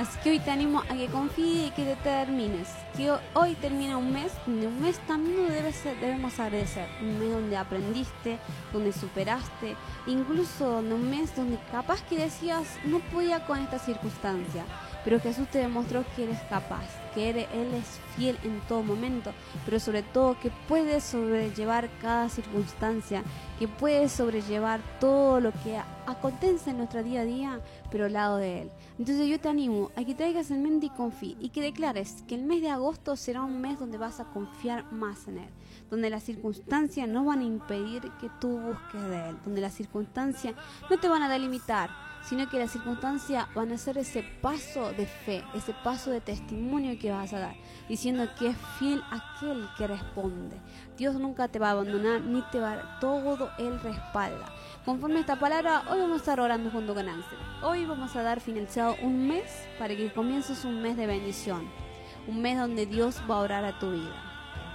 Así que hoy te animo a que confíes y que determines que hoy termina un mes donde un mes también debemos agradecer. Un mes donde aprendiste, donde superaste, incluso donde un mes donde capaz que decías no podía con esta circunstancia. Pero Jesús te demostró que eres capaz, que Él es fiel en todo momento, pero sobre todo que puedes sobrellevar cada circunstancia, que puedes sobrellevar todo lo que acontece en nuestro día a día, pero al lado de Él. Entonces yo te animo a que traigas en mente y confíes, y que declares que el mes de agosto será un mes donde vas a confiar más en Él, donde las circunstancias no van a impedir que tú busques de Él, donde las circunstancias no te van a delimitar, sino que las circunstancias van a ser ese paso de fe, ese paso de testimonio que vas a dar, diciendo que es fiel aquel que responde. Dios nunca te va a abandonar, ni te va a dar, todo Él respalda. Conforme a esta palabra, hoy vamos a estar orando junto con Ángel. Hoy vamos a dar finalizado un mes para que comiences un mes de bendición, un mes donde Dios va a orar a tu vida.